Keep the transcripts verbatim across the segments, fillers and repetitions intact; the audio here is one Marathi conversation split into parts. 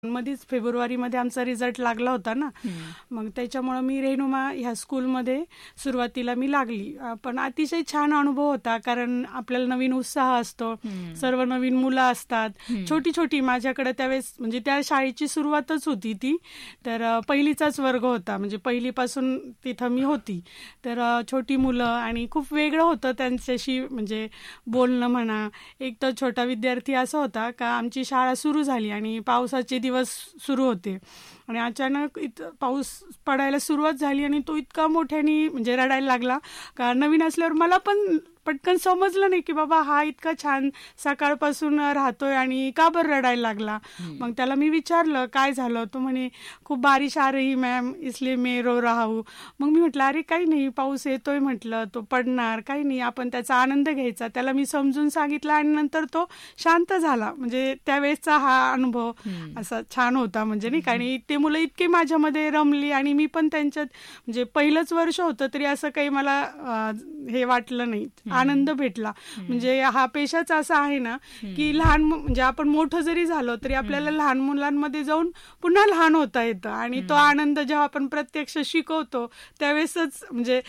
मध्येच फेब्रुवारीमध्ये आमचा रिझल्ट लागला होता ना, मग त्याच्यामुळं मी रेणुमा ह्या स्कूलमध्ये सुरुवातीला मी लागली. पण अतिशय छान अनुभव होता, कारण आपल्याला नवीन उत्साह असतो, सर्व नवीन मुलं असतात, छोटी छोटी. माझ्याकडे त्यावेळेस म्हणजे त्या शाळेची सुरुवातच होती ती, तर पहिलीचाच वर्ग होता, म्हणजे पहिलीपासून तिथं मी होती. तर छोटी मुलं आणि खूप वेगळं होतं त्यांच्याशी म्हणजे बोलणं म्हणा. एक तर छोटा विद्यार्थी असा होता का आमची शाळा सुरू झाली आणि पावसाचे दिवस सुरू होते आणि अचानक इत पाऊस पडायला सुरुवात झाली आणि तो इतका मोठ्याने म्हणजे रडायला लागला का नवीन असल्यावर मला पण पटकन समजलं नाही की बाबा हा इतका छान सकाळपासून राहतोय आणि का बरं रडायला लागला. मग त्याला मी विचारलं काय झालं, तो म्हणे खूप बारिश आ रही मॅम इसलिए मैं रो रहा हूँ. मग मी म्हटलं अरे काही नाही, पाऊस येतोय म्हटलं, तो पडणार, काही नाही, आपण त्याचा आनंद घ्यायचा. त्याला मी समजून सांगितलं आणि नंतर तो शांत झाला. म्हणजे त्यावेळेसचा हा अनुभव असा छान होता म्हणजे नाही का. आणि ते मुलं इतके माझ्यामध्ये रमली आणि मी पण त्यांच्यात, म्हणजे पहिलंच वर्ष होतं तरी असं काही मला हे वाटलं नाही, आनंद भेटला. म्हणजे हा पेशाच असा आहे ना की लहान म्हणजे आपण मोठं जरी झालो तरी आपल्याला लहान मुलांमध्ये जाऊन पुन्हा लहान होता येतं आणि तो आनंद जेव्हा आपण प्रत्यक्ष शिकवतो त्यावेळेसच म्हणजे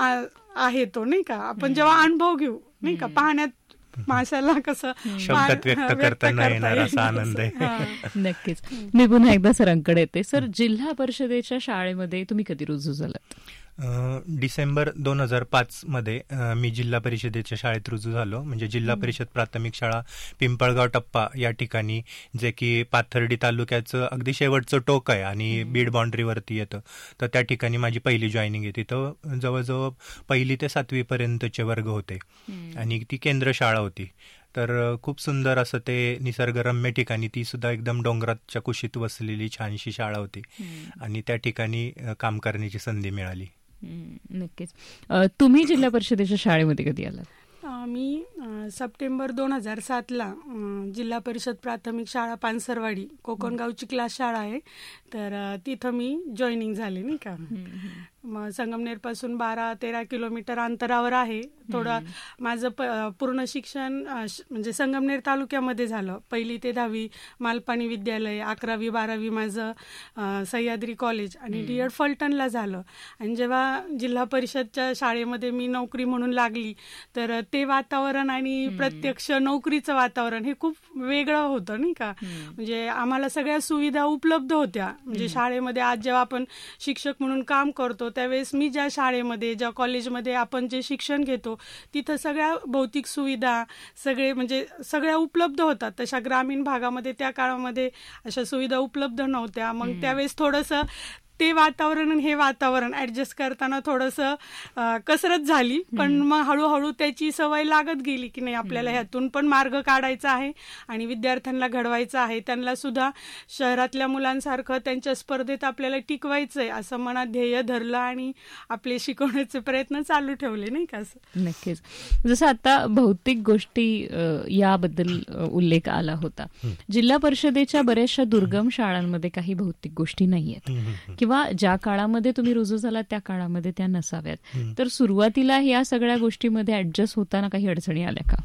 आहे तो नाही का. आपण जेव्हा अनुभव घेऊ नाही का, पाहण्यात माशाला कसं शब्दात व्यक्त करता येणार असा आनंद आहे. नक्कीच. मी पुन्हा एकदा सरांकडे येते. सर, जिल्हा परिषदेच्या शाळेमध्ये तुम्ही कधी रुजू झालात? डिसेंबर दोन हजार पाच मध्ये मी जिल्हा परिषदेच्या शाळेत रुजू झालो. म्हणजे जिल्हा परिषद प्राथमिक शाळा पिंपळगाव टप्पा या ठिकाणी, जे की पाथर्डी तालुक्याचं अगदी शेवटचं टोक आहे आणि बीड बाउंड्रीवरती येतं. तर त्या ठिकाणी माझी पहिली जॉईनिंग आहे. तिथं जवळजवळ पहिली ते सातवी पर्यंतचे वर्ग होते आणि ती केंद्र शाळा होती. तर खूप सुंदर असं ते निसर्गरम्य ठिकाणी, ती सुद्धा एकदम डोंगराच्या कुशीत वसलेली छानशी शाळा होती आणि त्या ठिकाणी काम करण्याची संधी मिळाली. नक्कीच. तुम्ही जिल्हा परिषदेच्या शाळेमध्ये कधी आलात? मी सप्टेंबर दोन हजार सातला जिल्हा परिषद प्राथमिक शाळा पानसरवाडी कोकणगावची क्लास शाळा आहे, तर तिथं मी जॉईनिंग झाले नाही का. मग संगमनेर पासून बारा तेरा किलोमीटर अंतरावर आहे. थोडं माझं प पूर्ण शिक्षण म्हणजे संगमनेर तालुक्यामध्ये झालं. पहिली ते दहावी मालपाणी विद्यालय, अकरावी बारावी माझं सह्याद्री कॉलेज आणि डी एड फलटणला झालं. आणि जेव्हा जिल्हा परिषदच्या शाळेमध्ये मी नोकरी म्हणून लागली तर ते वातावरण आणि प्रत्यक्ष नोकरीचं वातावरण हे खूप वेगळं होतं नाही का. म्हणजे आम्हाला सगळ्या सुविधा उपलब्ध होत्या. म्हणजे शाळेमध्ये आज जेव्हा आपण शिक्षक म्हणून काम करतो त्यावेळेस मी ज्या शाळेमध्ये ज्या कॉलेजमध्ये आपण जे शिक्षण घेतो तिथं सगळ्या भौतिक सुविधा सगळे म्हणजे सगळ्या उपलब्ध होतात. तशा ग्रामीण भागामध्ये त्या काळामध्ये अशा सुविधा उपलब्ध नव्हत्या. मग त्यावेळेस थोडंसं ते वातावरण आणि हे वातावरण ऍडजस्ट करताना थोडंसं कसरत झाली. पण मग हळूहळू त्याची सवय लागत गेली की नाही आपल्याला ह्यातून पण मार्ग काढायचा आहे आणि विद्यार्थ्यांना घडवायचं आहे, त्यांना सुद्धा शहरातल्या मुलांसारखं त्यांच्या स्पर्धेत आपल्याला टिकवायचं आहे असं मनात ध्येय धरलं आणि आपले शिकवण्याचे प्रयत्न चालू ठेवले नाही का. असं नक्कीच. जसं आता भौतिक गोष्टी याबद्दल उल्लेख आला होता, जिल्हा परिषदेच्या बऱ्याचशा दुर्गम शाळांमध्ये काही भौतिक गोष्टी नाहीयेत किंवा ज्या काळामध्ये तुम्ही रुजू झाला त्या काळामध्ये त्या नसाव्यात. तर सुरुवातीला या सगळ्या गोष्टीमध्ये ऍडजस्ट होताना काही अडचणी आल्या का?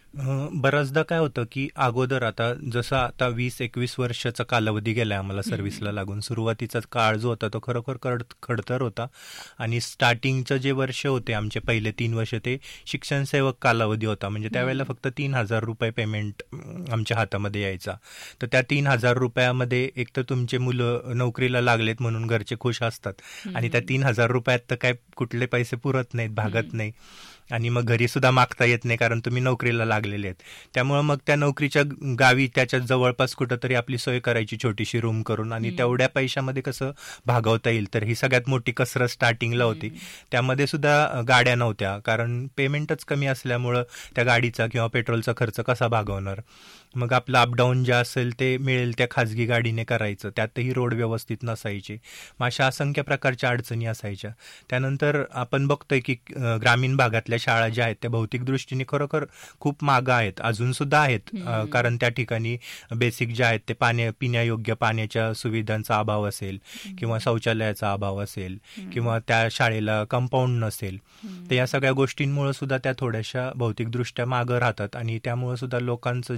बऱ्याचदा काय होतं की अगोदर आता जसं आता वीस एकवीस वर्षाचा कालावधी गेलाय आम्हाला सर्व्हिसला लागून, सुरुवातीचा काळ जो होता तो खरोखर खड खडतर होता आणि स्टार्टिंगचं जे वर्ष होते आमचे पहिले तीन वर्ष ते शिक्षण सेवक कालावधी होता. म्हणजे त्यावेळेला फक्त तीन हजार रुपये पेमेंट आमच्या हातामध्ये यायचा. तर त्या तीन हजार रुपयामध्ये एक तर तुमचे मुलं नोकरीला लागलेत म्हणून घरचे खुश असतात आणि त्या तीन हजार रुपयात तर काय कुठले पैसे पुरत नाहीत, भागत नाही आणि मग घरी सुद्धा मागता येत नाही कारण तुम्ही नोकरीला लागलेले आहेत. त्यामुळे मग त्या नोकरीच्या गावी त्याच्या जवळपास कुठंतरी आपली सोय करायची छोटीशी रूम करून आणि तेवढ्या पैशामध्ये कसं भागवता येईल. तर ही सगळ्यात मोठी कसरत स्टार्टिंगला होती. त्यामध्ये सुद्धा गाड्या नव्हत्या कारण पेमेंटच कमी असल्यामुळं त्या गाडीचा किंवा पेट्रोलचा खर्च कसा भागवणार. मग आपलं अपडाऊन जे असेल ते मिळेल त्या खाजगी गाडीने करायचं, त्यातही रोड व्यवस्थित नसायचे. मग अशा असंख्य प्रकारच्या अडचणी असायच्या. त्यानंतर आपण बघतोय की ग्रामीण भागातल्या शाळा ज्या आहेत त्या भौतिक दृष्टीने खरोखर खूप मागं आहेत, अजून सुद्धा आहेत. कारण त्या ठिकाणी बेसिक जे आहेत ते पाण्या पिण्यायोग्य पाण्याच्या सुविधांचा अभाव असेल किंवा शौचालयाचा अभाव असेल किंवा त्या शाळेला कंपाऊंड नसेल. तर या सगळ्या गोष्टींमुळे सुद्धा त्या थोड्याशा भौतिकदृष्ट्या मागं राहतात आणि त्यामुळे सुद्धा लोकांचं जे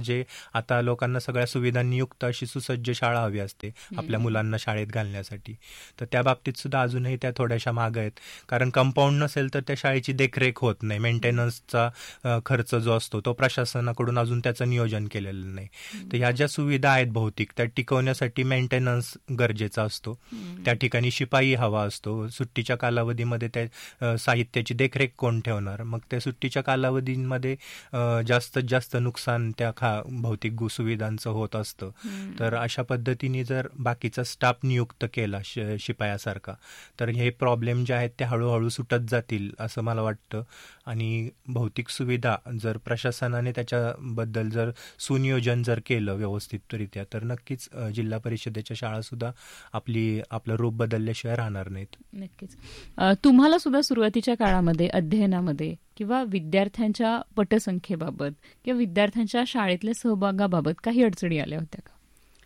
आता लोकांना सगळ्या सुविधांनी युक्त अशी सुसज्ज शाळा हवी असते आपल्या मुलांना शाळेत घालण्यासाठी. तर त्या बाबतीत सुद्धा अजूनही त्या थोड्याशा मागं आहेत, कारण कंपाऊंड नसेल तर त्या शाळेची देखरेख होत नाही. मेंटेनन्सचा खर्च जो असतो तो प्रशासनाकडून अजून त्याचं नियोजन केलेलं नाही. तर ह्या ज्या सुविधा आहेत भौतिक, त्या टिकवण्यासाठी मेंटेनन्स गरजेचा असतो. त्या ठिकाणी शिपाई हवा असतो. सुट्टीच्या कालावधीमध्ये त्या साहित्याची देखरेख कोण ठेवणार? मग त्या सुट्टीच्या कालावधीमध्ये जास्तीत जास्त नुकसान त्या खा भौतिक सुविधांचं होत असतं. तर अशा पद्धतीने जर बाकीचा स्टाफ नियुक्त केला शिपायासारखा, तर हे प्रॉब्लेम जे आहेत ते हळूहळू सुटत जातील असं मला वाटतं. आणि भौतिक सुविधा जर प्रशासनाने त्याच्याबद्दल जर सुनियोजन जर केलं व्यवस्थितरित्या, तर नक्कीच जिल्हा परिषदेच्या शाळा सुद्धा आपली आपलं रूप बदलल्याशिवाय राहणार नाहीत. नक्कीच. तुम्हाला सुद्धा सुरुवातीच्या काळामध्ये अध्ययनामध्ये किंवा विद्यार्थ्यांच्या पटसंख्येबाबत किंवा विद्यार्थ्यांच्या शाळेतल्या सहभागाबाबत काही अडचणी आल्या होत्या का?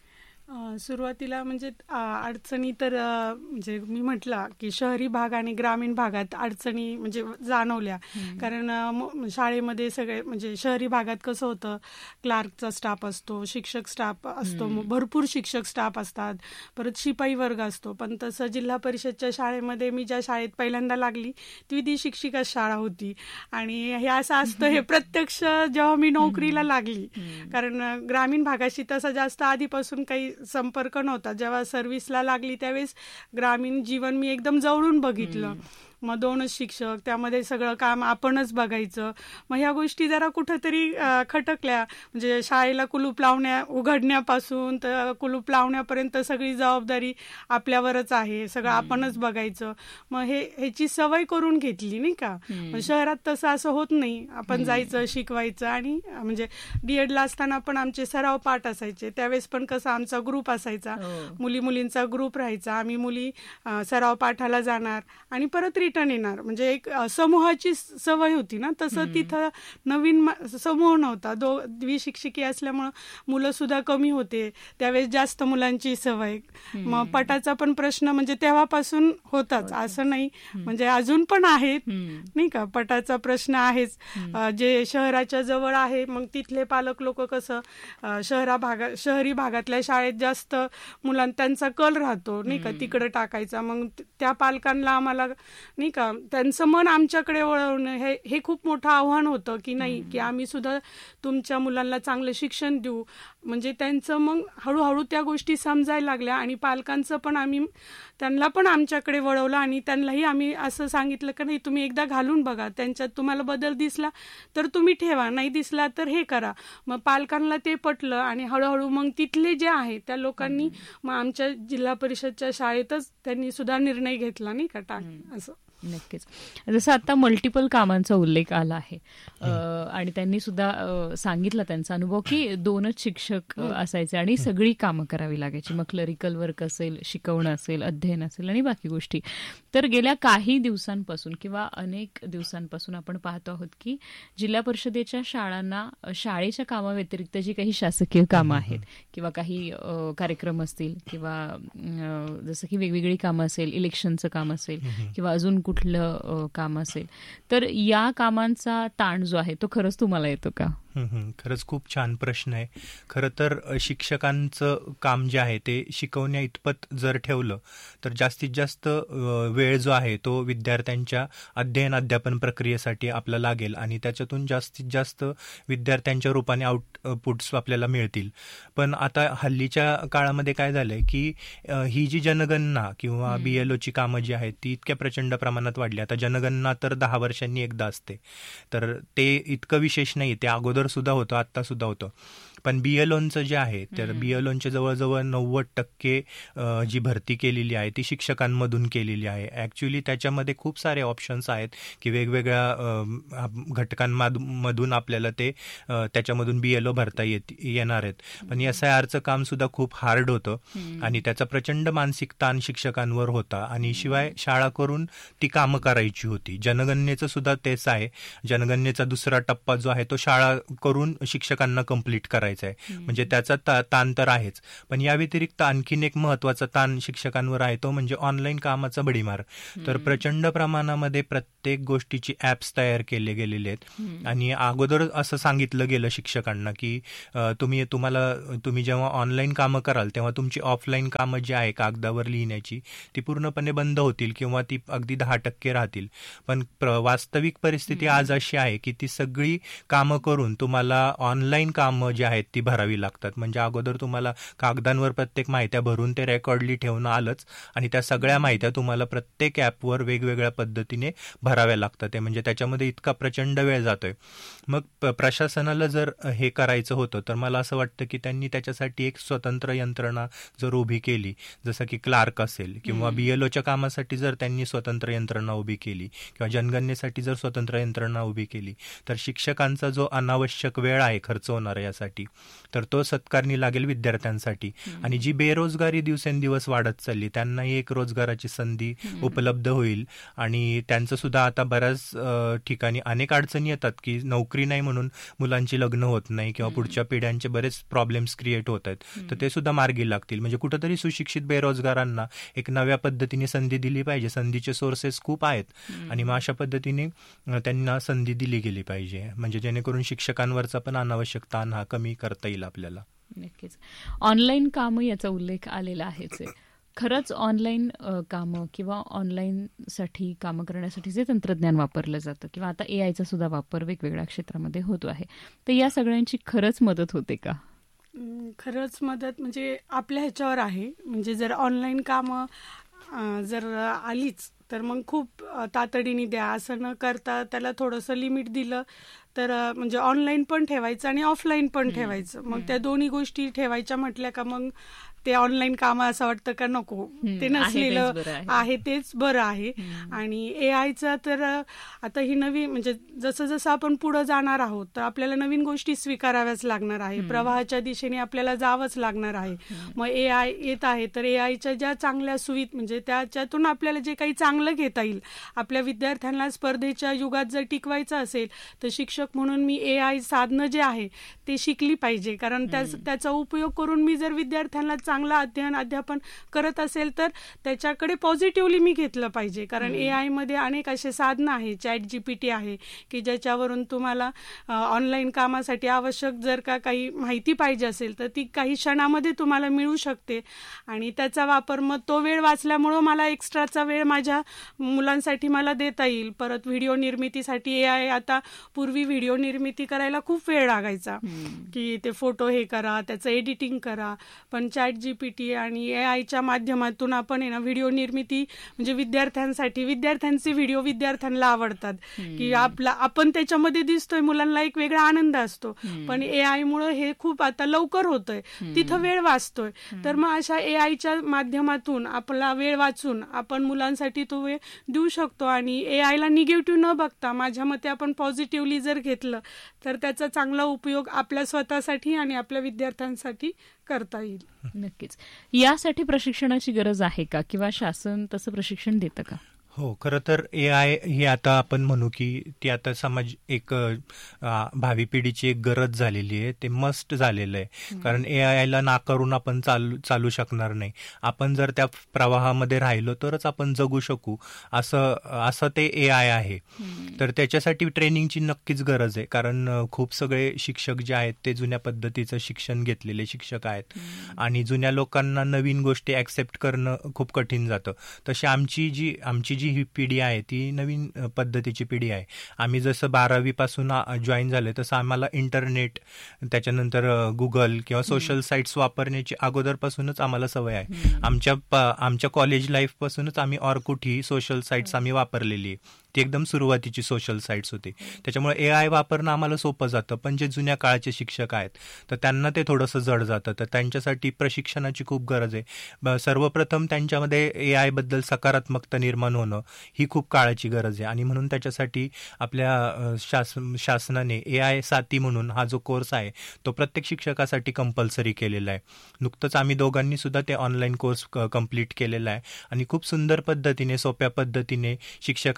सुरुवातीला म्हणजे अडचणी तर म्हणजे मी म्हटलं की शहरी भाग आणि ग्रामीण भागात अडचणी म्हणजे जाणवल्या. कारण शाळेमध्ये सगळे म्हणजे शहरी भागात कसं होतं, क्लार्कचा स्टाफ असतो, शिक्षक स्टाफ असतो, भरपूर शिक्षक स्टाफ असतात, परत शिपाई वर्ग असतो. पण तसं जिल्हा परिषदच्या शाळेमध्ये मी ज्या शाळेत पहिल्यांदा लागली ती विधी शिक्षिका शाळा होती. आणि हे असं असतं हे प्रत्यक्ष जेव्हा मी नोकरीला लागली, कारण ग्रामीण भागाशी तसा जास्त आधीपासून काही संपर्क नव्हता. जेव्हा सर्व्हिसला लागली त्यावेळेस ग्रामीण जीवन मी एकदम जवळून बघितलं. मग दोनच शिक्षक, त्यामध्ये सगळं काम आपणच बघायचं. मग ह्या गोष्टी जरा कुठंतरी खटकल्या. म्हणजे शाळेला कुलूप लावण्या उघडण्यापासून तर कुलूप लावण्यापर्यंत सगळी जबाबदारी आपल्यावरच आहे, सगळं आपणच बघायचं. मग हे ह्याची सवय करून घेतली नाही का. शहरात तसं असं होत नाही. आपण जायचं, शिकवायचं. आणि म्हणजे डीएडला असताना पण आमचे सराव पाठ असायचे, त्यावेळेस पण कसं आमचा ग्रुप असायचा, मुली मुलींचा ग्रुप राहायचा. आम्ही मुली सराव पाठाला जाणार आणि परत रिटर्न येणार. म्हणजे एक समूहाची सवय होती ना. तसं तिथं नवीन समूह नव्हता. दो द्विशिक्षिकी असल्यामुळं मुलं सुद्धा कमी होते, त्यावेळेस जास्त मुलांची सवय. मग पटाचा पण प्रश्न म्हणजे तेव्हापासून होताच, असं नाही. म्हणजे अजून पण आहेत नाही का, पटाचा प्रश्न आहेच. जे शहराच्या जवळ आहे मग तिथले पालक लोक कसं शहरा भागा शहरी भागातल्या शाळेत जास्त मुलां त्यांचा कल राहतो नाही का, तिकडे टाकायचा. मग त्या पालकांना आम्हाला नाही का त्यांचं मन आमच्याकडे वळवणं हे हे खूप मोठं आव्हान होतं की नाही की आम्ही सुद्धा तुमच्या मुलांना चांगलं शिक्षण देऊ. म्हणजे त्यांचं मग हळूहळू त्या गोष्टी समजायला लागल्या आणि पालकांचं पण आम्ही त्यांना पण आमच्याकडे वळवलं आणि त्यांनाही आम्ही असं सांगितलं की नाही तुम्ही एकदा घालून बघा, त्यांच्यात तुम्हाला बदल दिसला तर तुम्ही ठेवा, नाही दिसला तर हे करा. मग पालकांना ते पटलं आणि हळूहळू मग तिथले जे आहे त्या लोकांनी मग आमच्या जिल्हा परिषदच्या शाळेतच त्यांनी सुद्धा निर्णय घेतला नाही का टाक असं. नक्कीच. जसं आता मल्टिपल कामांचा उल्लेख आला आहे आणि त्यांनी सुद्धा सांगितलं त्यांचा अनुभव की दोनच शिक्षक असायचे आणि सगळी कामं करावी लागायची. मग क्लरिकल वर्क असेल, शिकवणं असेल, अध्ययन असेल आणि बाकी गोष्टी. तर गेल्या काही दिवसांपासून किंवा अनेक दिवसांपासून आपण पाहतो आहोत की जिल्हा परिषदेच्या शाळांना शाळेच्या कामाव्यतिरिक्त जी काही शासकीय कामं आहेत किंवा काही कार्यक्रम असतील किंवा जसं की वेगवेगळी कामं असेल, इलेक्शनचं काम असेल किंवा अजून कुठलं काम असेल, तर या कामांचा ताण जो आहे तो खरंच तुम्हाला येतो का? खरंच खूप छान प्रश्न आहे. खरं तर शिक्षकांचं काम जे आहे ते शिकवण्या इतपत जर ठेवलं तर जास्तीत जास्त वेळ जो आहे तो विद्यार्थ्यांच्या अध्ययन अध्यापन प्रक्रियेसाठी आपला लागेल आणि त्याच्यातून जास्तीत जास्त विद्यार्थ्यांच्या रूपाने आउटपुट्स आपल्याला मिळतील. पण आता हल्लीच्या काळामध्ये काय झालंय की ही जी जनगणना किंवा बीएलओची कामं जी आहेत ती इतक्या प्रचंड प्रमाणात वाढली. आता जनगणना तर दहा वर्षांनी एकदा असते, तर ते इतकं विशेष नाही. ते अगोदर सुद्धा होतं, आता सुद्धा होतं. पण बीएलओचं जे आहे तर बीएलओचे जवळजवळ नव्वद टक्के जी भरती केलेली आहे ती शिक्षकांमधून केलेली आहे. ऍक्च्युली त्याच्यामध्ये खूप सारे ऑप्शन्स आहेत की वेगवेगळ्या घटकांमधून आपल्याला ते त्याच्यामधून बीएलओ भरता येत येणार आहेत. पण एस आय आरचं काम सुद्धा खूप हार्ड होतं आणि त्याचा प्रचंड मानसिक ताण शिक्षकांवर होता आणि शिवाय शाळा करून ती कामं करायची होती. जनगणनेचं सुद्धा तेच आहे. जनगणनेचा दुसरा टप्पा जो आहे तो शाळा करून शिक्षकांना कंप्लीट करायचा करायचा आहे, म्हणजे त्याचा ताण तर आहेच. पण या व्यतिरिक्त आणखीन एक महत्वाचा ताण शिक्षकांवर आहे, तो म्हणजे ऑनलाईन कामाचा बडीमार. तर प्रचंड प्रमाणामध्ये प्रत्येक गोष्टीची ऍप्स तयार केले गेलेले आहेत आणि अगोदर असं सांगितलं गेलं शिक्षकांना की तुम्ही तुम्हाला तुम्ही जेव्हा ऑनलाईन कामं कराल तेव्हा तुमची ऑफलाईन कामं जी आहे कागदावर लिहिण्याची ती पूर्णपणे बंद होतील किंवा ती अगदी दहा टक्के राहतील. पण वास्तविक परिस्थिती आज अशी आहे की ती सगळी कामं करून तुम्हाला ऑनलाईन कामं जी आहेत ती भरावी लागतात. म्हणजे अगोदर तुम्हाला कागदांवर प्रत्येक माहित्या भरून ते रेकॉर्डली ठेवणं आलंच आणि त्या सगळ्या माहित्या तुम्हाला प्रत्येक ऍपवर वेगवेगळ्या पद्धतीने भराव्या लागतात. म्हणजे त्याच्यामध्ये इतका प्रचंड वेळ जातोय. मग प्रशासनाला जर हे करायचं होतं तर मला असं वाटतं की त्यांनी त्याच्यासाठी एक स्वतंत्र यंत्रणा जर उभी केली, जसं की क्लार्क असेल किंवा बीएलओच्या कामासाठी जर त्यांनी स्वतंत्र यंत्रणा उभी केली किंवा जनगणनेसाठी जर स्वतंत्र यंत्रणा उभी केली तर शिक्षकांचा जो अनावश्यक वेळ आहे खर्च होणार यासाठी तर तो सत्कारणी लागेल विद्यार्थ्यांसाठी. आणि जी बेरोजगारी दिवसेंदिवस वाढत चालली त्यांनाही एक रोजगाराची संधी उपलब्ध होईल. आणि त्यांचं सुद्धा आता बऱ्याच ठिकाणी अनेक अडचणी येतात की नोकरी नाही म्हणून मुलांची लग्न होत नाही किंवा पुढच्या पिढ्यांचे बरेच प्रॉब्लेम्स क्रिएट होत आहेत, तर ते सुद्धा मार्गी लागतील. म्हणजे कुठंतरी सुशिक्षित बेरोजगारांना एक नव्या पद्धतीने संधी दिली पाहिजे. संधीचे सोर्सेस खूप आहेत आणि मग अशा पद्धतीने त्यांना संधी दिली गेली पाहिजे, म्हणजे जेणेकरून शिक्षकांवरचा पण अनावश्यक ताण हा कमी करता येईल आपल्याला. नक्कीच. ऑनलाईन कामं याचा उल्लेख आलेला आहेच. खरंच ऑनलाईन कामं किंवा ऑनलाईनसाठी कामं करण्यासाठी जे तंत्रज्ञान वापरलं जातं किंवा आता ए आयचा सुद्धा वापर वेगवेगळ्या क्षेत्रामध्ये होतो आहे, तर या सगळ्यांची खरंच मदत होते का? खरंच मदत म्हणजे आपल्या ह्याच्यावर आहे. म्हणजे जर ऑनलाईन कामं जर आलीच तर मग खूप तातडीने द्या असं न करता त्याला थोडंसं लिमिट दिलं तर म्हणजे ऑनलाईन पण ठेवायचं आणि ऑफलाईन पण ठेवायचं. मग त्या दोन्ही गोष्टी ठेवायच्या म्हटल्या का मग ते ऑनलाईन काम असं वाटतं का नको, ते नसलेलं आहे तेच बरं आहे. आणि ए आयचा तर आता ही नवी म्हणजे जसं जसं आपण पुढे जाणार आहोत तर आपल्याला नवीन गोष्टी स्वीकाराव्याच लागणार आहे, प्रवाहाच्या दिशेने आपल्याला जावंच लागणार आहे. मग ए आय येत आहे तर ए आयच्या ज्या चांगल्या सुविधा म्हणजे त्याच्यातून आपल्याला जे काही चांगलं घेता येईल, आपल्या विद्यार्थ्यांना स्पर्धेच्या युगात जर टिकवायचं असेल तर शिक्षक म्हणून मी ए आय साधनं जे आहे ते शिकली पाहिजे. कारण त्याचा उपयोग करून मी जर विद्यार्थ्यांना चांगला अध्ययन अध्यापन करत असेल तर त्याच्याकडे पॉझिटिव्हली मी घेतलं पाहिजे. कारण ए आय मध्ये अनेक असे साधनं आहे, चॅट जीपीटी आहे की ज्याच्यावरून तुम्हाला ऑनलाईन कामासाठी आवश्यक जर का काही माहिती पाहिजे असेल तर ती काही क्षणामध्ये तुम्हाला मिळू शकते. आणि त्याचा वापर मग तो वेळ वाचल्यामुळं मला एक्स्ट्राचा वेळ माझ्या मुलांसाठी मला देता येईल. परत व्हिडिओ निर्मितीसाठी ए आय आता पूर्वी व्हिडिओ निर्मिती करायला खूप वेळ लागायचा की ते फोटो हे करा, त्याचं एडिटिंग करा. पण चॅट जीपीटी आणि ए आयच्या माध्यमातून आपण आहे ना व्हिडिओ निर्मिती म्हणजे विद्यार्थ्यांसाठी विद्यार्थ्यांचे व्हिडिओ विद्यार्थ्यांना आवडतात की आपला आपण त्याच्यामध्ये दिसतोय, मुलांना एक वेगळा आनंद असतो. पण ए आय मुळे हे खूप आता लवकर होतंय, तिथं वेळ वाचतोय. तर मग अशा ए आयच्या माध्यमातून आपला वेळ वाचून आपण मुलांसाठी तो वेळ देऊ शकतो. आणि ए आयला निगेटिव्ह न बघता माझ्या मते आपण पॉझिटिव्हली जर घेतलं तर त्याचा चांगला उपयोग आपल्या स्वतःसाठी आणि आपल्या विद्यार्थ्यांसाठी करता येईल. नक्कीच. यासाठी प्रशिक्षणाची गरज आहे का किंवा शासन तसं प्रशिक्षण देतं का? हो, खरं तर ए आय ही आता आपण म्हणू की ती आता समाज एक भावी पिढीची एक गरज झालेली आहे, ते मस्ट झालेलं आहे. कारण ए आयला नाकारून आपण चालू चालू शकणार नाही. आपण जर त्या प्रवाहामध्ये राहिलो तरच आपण जगू शकू, असं असं ते ए आय आहे. तर त्याच्यासाठी ट्रेनिंगची नक्कीच गरज आहे. कारण खूप सगळे शिक्षक जे आहेत ते जुन्या पद्धतीचं शिक्षण घेतलेले शिक्षक आहेत आणि जुन्या लोकांना नवीन गोष्टी ऍक्सेप्ट करणं खूप कठीण जातं. तशी आमची जी आमची जी ही पिढी आहे ती नवीन पद्धतीची पिढी आहे. आम्ही जसं बारावी पासून जॉईन झाले तसं आम्हाला इंटरनेट, त्याच्यानंतर गुगल किंवा सोशल साईट्स वापरण्याची अगोदरपासूनच आम्हाला सवय आहे. आमच्या आमच्या कॉलेज लाईफ पासूनच आम्ही ऑर्कुट ही सोशल साईट्स आम्ही वापरलेली आहे. ती एकदम सुरुवातीची सोशल साईट्स होती. त्याच्यामुळे ए आय वापरणं आम्हाला सोपं जातं. पण जे जुन्या काळाचे शिक्षक आहेत तर त्यांना ते थोडंसं जड जातं. तर त्यांच्यासाठी प्रशिक्षणाची खूप गरज आहे. सर्वप्रथम त्यांच्यामध्ये ए आय बद्दल सकारात्मकता निर्माण होणं ही खूप काळाची गरज आहे. आणि म्हणून त्याच्यासाठी आपल्या शासन शासनाने ए आय साथी म्हणून हा जो कोर्स आहे तो प्रत्येक शिक्षकासाठी कंपल्सरी केलेला आहे. नुकतंच आम्ही दोघांनी सुद्धा ते ऑनलाईन कोर्स कम्प्लीट केलेला आहे आणि खूप सुंदर पद्धतीने सोप्या पद्धतीने शिक्षकांमध्ये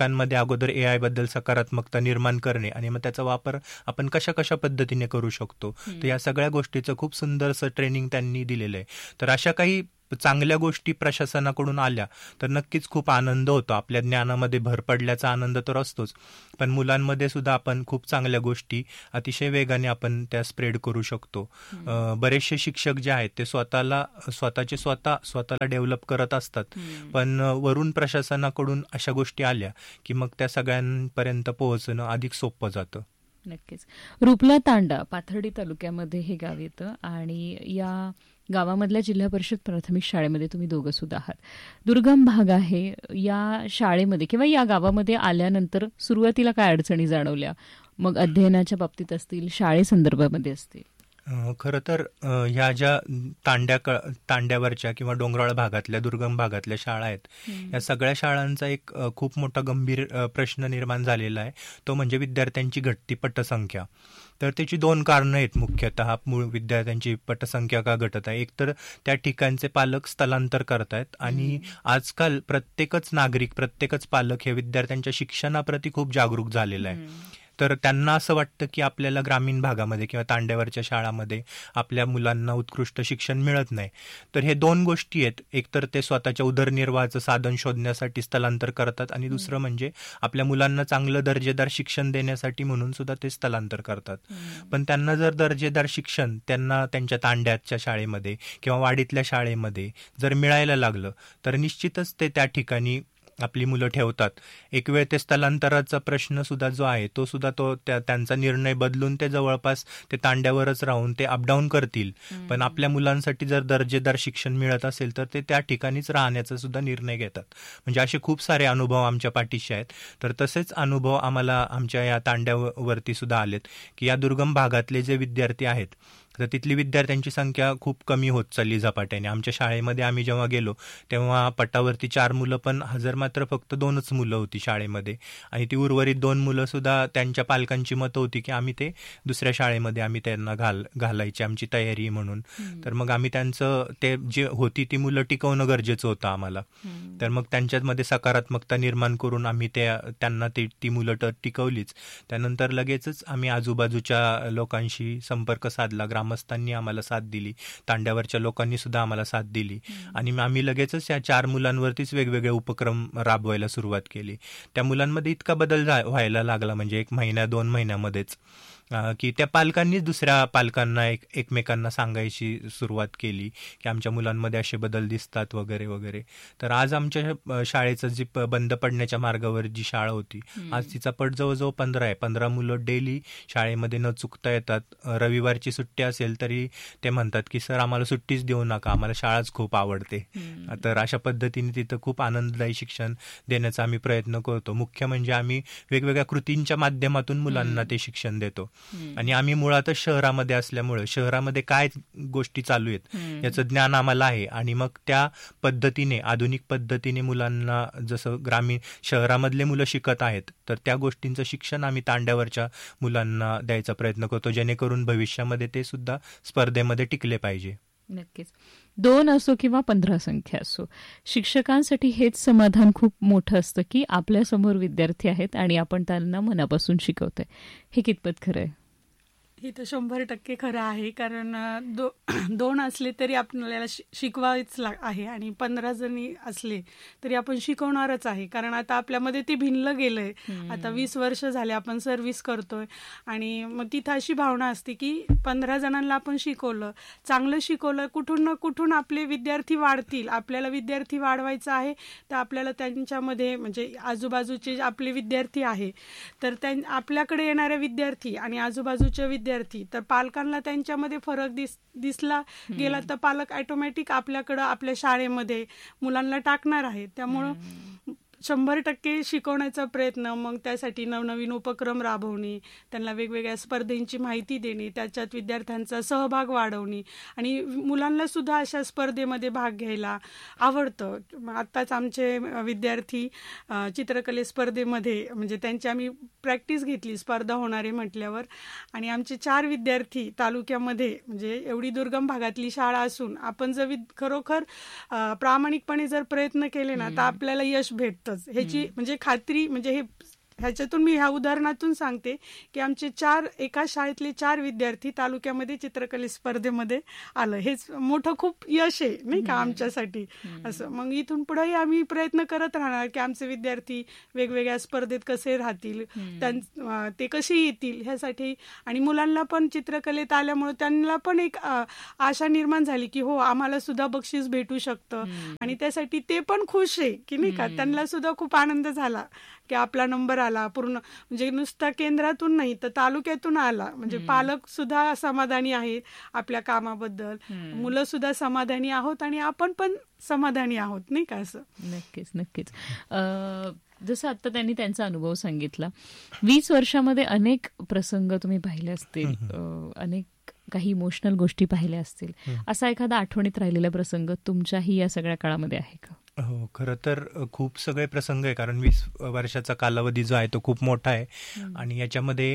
अगोदर ए आय बद्दल सकारात्मकता निर्माण करणे आणि मग त्याचा वापर आपण कशा कशा पद्धतीने करू शकतो, तर या सगळ्या गोष्टीचं खूप सुंदरसं ट्रेनिंग त्यांनी दिलेलं आहे. तर अशा काही चांगल्या गोष्टी प्रशासनाकडून आल्या तर नक्कीच खूप आनंद होतो. आपल्या ज्ञानामध्ये भर पडल्याचा आनंद तर असतोच, पण मुलांमध्ये सुद्धा आपण खूप चांगल्या गोष्टी अतिशय वेगाने आपण त्या स्प्रेड करू शकतो. बरेचसे शिक्षक जे आहेत ते स्वतःला स्वतःचे स्वतः स्वतःला डेव्हलप करत असतात, पण वरून प्रशासनाकडून अशा गोष्टी आल्या की मग त्या सगळ्यांपर्यंत पोहोचणं अधिक सोपं जातं. नक्कीच. रुपला तांडा पाथर्डी तालुक्यामध्ये हे गाव येतं आणि या गावामधल्या जिल्हा परिषद प्राथमिक शाळेमध्ये तुम्ही दोघं सुद्धा आहात. दुर्गम भाग आहे. या शाळेमध्ये किंवा या गावामध्ये आल्यानंतर सुरुवातीला काय अडचणी जाणवल्या? मग अध्ययनाच्या बाबतीत असतील, शाळेसंदर्भामध्ये असतील. खरं तर ह्या ज्या तांड्या तांड्यावरच्या किंवा डोंगराळ भागातल्या दुर्गम भागातल्या शाळा आहेत, या सगळ्या शाळांचा एक खूप मोठा गंभीर प्रश्न निर्माण झालेला आहे, तो म्हणजे विद्यार्थ्यांची घटती पटसंख्या. तर त्याची दोन कारणं आहेत मुख्यतः. मूळ विद्यार्थ्यांची पटसंख्या का घटत आहे, एक तर त्या ठिकाणचे पालक स्थलांतर करतायत आणि आजकाल प्रत्येकच नागरिक प्रत्येकच पालक हे विद्यार्थ्यांच्या शिक्षणाप्रती खूप जागरूक झालेला आहे. तर त्यांना असं वाटतं की आपल्याला ग्रामीण भागामध्ये किंवा तांड्यावरच्या शाळामध्ये आपल्या मुलांना उत्कृष्ट शिक्षण मिळत नाही. तर हे दोन गोष्टी आहेत, एक तर ते स्वतःच्या उदरनिर्वाहाचं साधन शोधण्यासाठी स्थलांतर करतात आणि दुसरं म्हणजे आपल्या मुलांना चांगलं दर्जेदार शिक्षण देण्यासाठी म्हणून सुद्धा ते स्थलांतर करतात. पण त्यांना जर दर्जेदार शिक्षण त्यांना त्यांच्या तांड्याच्या शाळेमध्ये किंवा वाडीतल्या शाळेमध्ये जर मिळायला लागलं तर निश्चितच ते त्या ठिकाणी आपली मुलं ठेवतात. एक वेळ ते स्थलांतराचा प्रश्न सुद्धा जो आहे तो सुद्धा तो त्या त्यांचा निर्णय बदलून ते जवळपास ते तांड्यावरच राहून ते अपडाऊन करतील. पण आपल्या मुलांसाठी जर दर्जेदार शिक्षण मिळत असेल तर ते त्या ठिकाणीच राहण्याचा सुद्धा निर्णय घेतात. म्हणजे असे खूप सारे अनुभव आमच्या पाठीशी आहेत. तर तसेच अनुभव आम्हाला आमच्या या तांड्यावरती सुद्धा आलेत की या दुर्गम भागातले जे विद्यार्थी आहेत तर तिथली विद्यार्थ्यांची संख्या खूप कमी होत चालली झपाट्याने. आमच्या शाळेमध्ये आम्ही जेव्हा गेलो तेव्हा पटावरती चार मुलं पण हजर मात्र फक्त दोनच मुलं होती शाळेमध्ये आणि ती उर्वरित दोन मुलं सुद्धा त्यांच्या पालकांची मतं होती की आम्ही ते दुसऱ्या शाळेमध्ये आम्ही त्यांना घाल घालायची आमची तयारी म्हणून. तर मग आम्ही त्यांचं ते जे होती ती मुलं टिकवणं गरजेचं होतं आम्हाला. तर मग त्यांच्यामध्ये सकारात्मकता निर्माण करून आम्ही त्या त्यांना ते ती मुलं तर टिकवलीच. त्यानंतर लगेचच आम्ही आजूबाजूच्या लोकांशी संपर्क साधला, ग्रामस्थांनी आम्हाला साथ दिली, तांड्यावरच्या लोकांनी सुद्धा आम्हाला साथ दिली आणि आम्ही लगेचच या चार मुलांवरतीच वेगवेगळे उपक्रम राबवायला सुरुवात केली. त्या मुलांमध्ये इतका बदल व्हायला लागला म्हणजे एक महिन्या दोन महिन्यामध्येच की त्या पालकांनीच दुसऱ्या पालकांना एक एकमेकांना सांगायची सुरुवात केली की आमच्या मुलांमध्ये असे बदल दिसतात वगैरे वगैरे. तर आज आमच्या शाळेचं जी बंद पडण्याच्या मार्गावर जी शाळा होती आज तिचा पट जवळजवळ पंधरा आहे. पंधरा मुलं डेली शाळेमध्ये न चुकता येतात. रविवारची सुट्टी असेल तरी ते म्हणतात की सर आम्हाला सुट्टीच देऊ नका, आम्हाला शाळाच खूप आवडते. तर अशा पद्धतीने तिथं खूप आनंददायी शिक्षण देण्याचा आम्ही प्रयत्न करतो. मुख्य म्हणजे आम्ही वेगवेगळ्या कृतींच्या माध्यमातून मुलांना ते शिक्षण देतो. आणि आम्ही मुळातच शहरामध्ये असल्यामुळे शहरामध्ये काय गोष्टी चालू आहेत याचं ज्ञान आम्हाला आहे आणि मग त्या पद्धतीने आधुनिक पद्धतीने मुलांना जसं ग्रामीण शहरामधले मुलं शिकत आहेत तर त्या गोष्टींचं शिक्षण आम्ही तांड्यावरच्या मुलांना द्यायचा प्रयत्न करतो जेणेकरून भविष्यामध्ये ते सुद्धा स्पर्धेमध्ये टिकले पाहिजे. नक्कीच. दोन असो किंवा पंधरा संख्या असो, शिक्षकांसाठी हेच समाधान खूप मोठं असतं की आपल्या समोर विद्यार्थी आहेत आणि आपण त्यांना मनापासून शिकवतोय. हे कितपत खरं आहे? हे तर शंभर टक्के खरं आहे. कारण दो दोन असले तरी आपल्याला शिकवायच लाग आहे आणि पंधरा जणी असले तरी आपण शिकवणारच आहे. कारण आता आपल्यामध्ये ते भिनलं गेलंय. आता वीस वर्ष झाले आपण सर्व्हिस करतोय आणि मग तिथं अशी भावना असते की पंधरा जणांना आपण शिकवलं, चांगलं शिकवलं, कुठून ना कुठून आपले विद्यार्थी वाढतील. आपल्याला विद्यार्थी वाढवायचं आहे तर आपल्याला त्यांच्यामध्ये म्हणजे आजूबाजूचे आपले विद्यार्थी आहे तर त्या आपल्याकडे येणारे विद्यार्थी आणि आजूबाजूचे विद्यार्थी विद्यार्थी तर पालकांना त्यांच्यामध्ये फरक दिस दिसला गेला तर पालक ऑटोमॅटिक आपल्याकडं आपल्या शाळेमध्ये मुलांना टाकणार आहे. त्यामुळं शंभर टक्के शिकवण्याचा प्रयत्न, मग त्यासाठी नवनवीन उपक्रम राबवणे, त्यांना वेगवेगळ्या स्पर्धेंची माहिती देणे, त्याच्यात विद्यार्थ्यांचा सहभाग वाढवणे आणि मुलांना सुद्धा अशा स्पर्धेमध्ये भाग घ्यायला आवडतं. आत्ताच आमचे विद्यार्थी चित्रकले स्पर्धेमध्ये म्हणजे त्यांची आम्ही प्रॅक्टिस घेतली स्पर्धा होणारे म्हटल्यावर आणि आमचे चार विद्यार्थी तालुक्यामध्ये म्हणजे एवढी दुर्गम भागातली शाळा असून आपण जर खरोखर प्रामाणिकपणे जर प्रयत्न केले ना तर आपल्याला यश भेटतं ह्याची म्हणजे खात्री म्हणजे हे ह्याच्यातून मी ह्या उदाहरणातून सांगते की आमचे चार एका शाळेतले चार विद्यार्थी तालुक्यामध्ये चित्रकले स्पर्धेमध्ये आलं. हेच मोठं खूप यश आहे नाही का आमच्यासाठी. असं मग इथून पुढेही आम्ही प्रयत्न करत राहणार की आमचे विद्यार्थी वेगवेगळ्या स्पर्धेत कसे राहतील, ते कसे येतील ह्यासाठी. आणि मुलांना पण चित्रकलेत आल्यामुळे त्यांना पण एक आशा निर्माण झाली की हो आम्हाला सुद्धा बक्षीस भेटू शकतं, आणि त्यासाठी ते पण खुश आहे की नाही का. त्यांना सुद्धा खूप आनंद झाला की आपला नंबर आला पूर्ण, म्हणजे नुसता केंद्रातून नाही तर तालुक्यातून आला. म्हणजे पालक सुद्धा समाधानी आहेत आपल्या कामाबद्दल, मुलं सुद्धा समाधानी आहोत आणि आपण पण समाधानी आहोत नाही का. असं नक्कीच नक्कीच. जसं आता त्यांनी त्यांचा अनुभव सांगितला, वीस वर्षामध्ये अनेक प्रसंग तुम्ही पाहिले असतील, अनेक काही इमोशनल गोष्टी पाहिल्या असतील. असा एखादा आठवणीत राहिलेला प्रसंग तुमच्याही या सगळ्या काळामध्ये आहे का? हो, खरं तर खूप सगळे प्रसंग आहे, कारण वीस वर्षाचा कालावधी जो आहे तो खूप मोठा आहे. आणि याच्यामध्ये